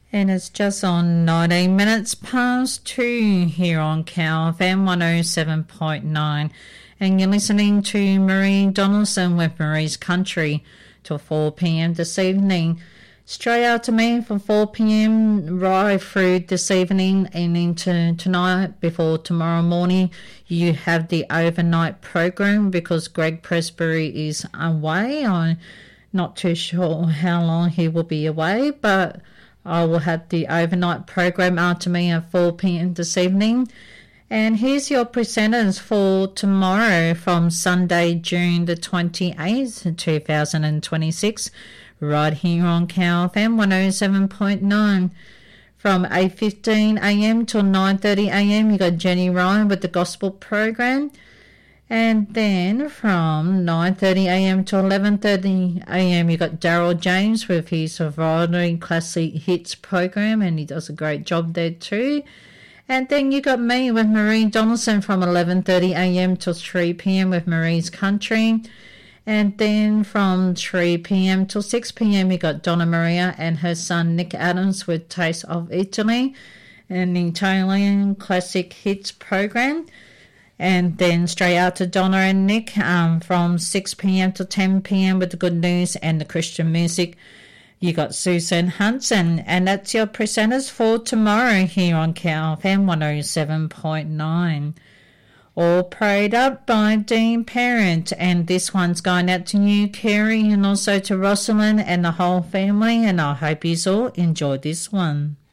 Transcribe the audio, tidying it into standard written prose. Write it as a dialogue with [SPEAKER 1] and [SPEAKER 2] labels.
[SPEAKER 1] And it's just on 19 minutes past 2 here on Cow FM 107.9. And you're listening to Marie Donaldson with Marie's Country till 4 p.m. this evening. Straight out to me from 4 p.m. right through this evening and into tonight before tomorrow morning. You have the overnight program because Greg Presbury is away. I'm not too sure how long he will be away, but I will have the overnight program out to me at 4 p.m. this evening. And here's your presenters for tomorrow from Sunday, June the 28th, 2026, right here on Cow FM 107.9. From 8:15 a.m. till 9:30 a.m. you got Jenny Ryan with the gospel program. And then from 9:30 a.m. to 11:30 a.m. you got Daryl James with his Variety Classic Hits program, and he does a great job there too. And then you got me with Marie Donaldson from 11:30 a.m. till 3 p.m. with Marie's Country. And then from 3 p.m. till 6 p.m. you got Donna Maria and her son Nick Adams with Taste of Italy, an Italian Classic Hits program. And then straight out to Donna and Nick from 6 p.m. to 10 p.m. with the good news and the Christian music. You got Susan Hansen, and that's your presenters for tomorrow here on Cow FM 107.9. All prayed up by Dean Parent, and this one's going out to you, Kerry, and also to Rosalind and the whole family, and I hope you all enjoy this one.